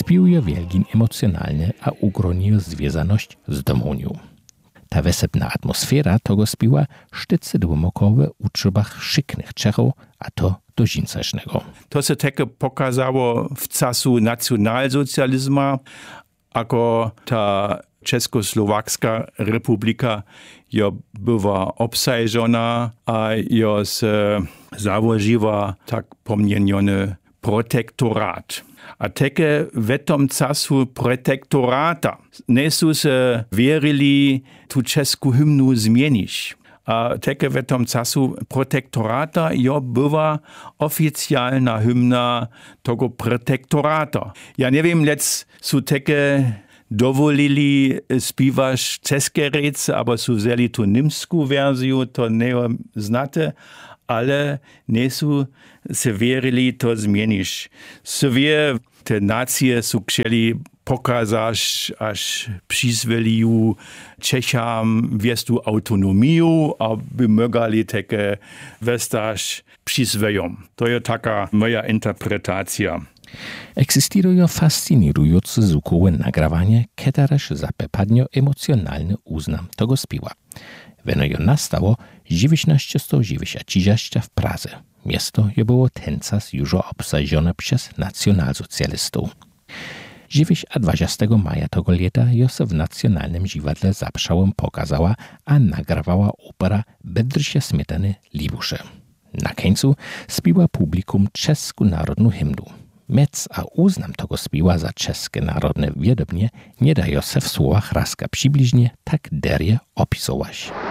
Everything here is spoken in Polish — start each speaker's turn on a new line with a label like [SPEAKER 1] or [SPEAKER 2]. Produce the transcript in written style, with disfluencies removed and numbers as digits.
[SPEAKER 1] spiłuje wielgin emocjonalny, a ugronił związaność z domunią. Ta wesepna atmosfera tego spiła sztyce dłumokowe u czubach szyknych Czechów, a to do zincesznego.
[SPEAKER 2] To się takie pokazało w czasu nacjonalsocjalizmu, ako ta Českoslovacka republika była obsadzona, a się założyła tak pomnieniony protektorat. A takie w tym czasu protektorata nie są się wierili tu czeską hymnu zmienić. A takie w tym czasu protektorata była oficjalna hymna tego protektorata. Ja nie wiem, lecz są takie dowolili śpiewać czeskie rece, albo są wzięli tu niemską wersję, to nie znate, ale nie są się wierili to zmienić. Sobie te nacje są chcieli pokazać, aż przyzwolił Czechom wiestą autonomię, aby mogli takie westać przyzwoją. To jest taka moja interpretacja.
[SPEAKER 1] Egzystują fascynujące zvukowe nagrawanie, które zapepadnie emocjonalny uznam tego spiła. Weno je nastało 1993 w Pradze. Miasto je było ten czas już obsadzone przez nacjonalsocjalistów. 20 maja tego lata je się w Nacjonalnym Dziwadle Zaprzałem pokazała, a nagrawała opera Bedrzysia Smetany Libusze. Na końcu spiła publikum czeską narodną hymnu. Mec a uznam tego spiła za czeskie narodne wiedobnie nie daje się w słowach razka przybliżnie tak derje opisować.